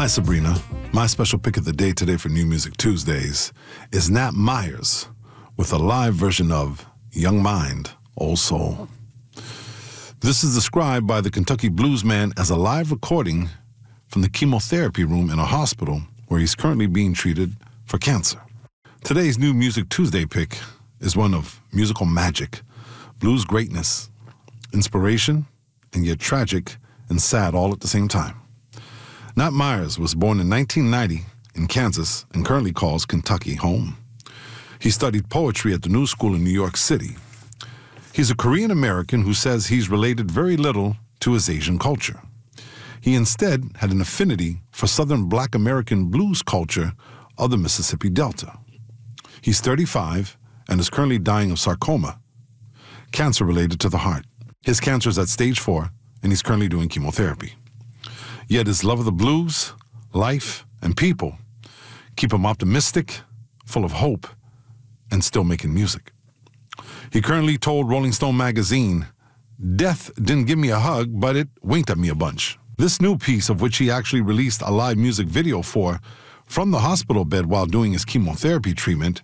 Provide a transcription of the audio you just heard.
Hi, Sabrina. My special pick of the day today for New Music Tuesdays is Nat Myers with a live version of Young Mind, Old Soul. This is described by the Kentucky Bluesman as a live recording from the chemotherapy room in a hospital where he's currently being treated for cancer. Today's New Music Tuesday pick is one of musical magic, blues greatness, inspiration, and yet tragic and sad all at the same time. Nat Myers was born in 1990 in Kansas and currently calls Kentucky home. He studied poetry at the New School in New York City. He's a Korean-American who says he's related very little to his Asian culture. He instead had an affinity for Southern Black American blues culture of the Mississippi Delta. He's 35 and is currently dying of sarcoma, cancer related to the heart. His cancer is at stage 4, and he's currently doing chemotherapy. Yet his love of the blues, life, and people keep him optimistic, full of hope, and still making music. He currently told Rolling Stone magazine, "Death didn't give me a hug, but it winked at me a bunch." This new piece, of which he actually released a live music video for from the hospital bed while doing his chemotherapy treatment,